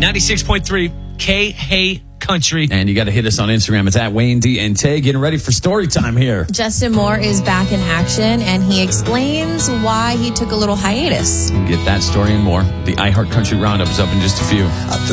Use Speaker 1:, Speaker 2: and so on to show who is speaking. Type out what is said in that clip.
Speaker 1: 96.3 K Hey Country.
Speaker 2: And you got to hit us on Instagram. It's at Wayne D and Tay. Getting ready for story time here.
Speaker 3: Justin Moore is back in action, and he explains why he took a little hiatus.
Speaker 2: Get that story and more. The iHeart Country Roundup is up in just a few.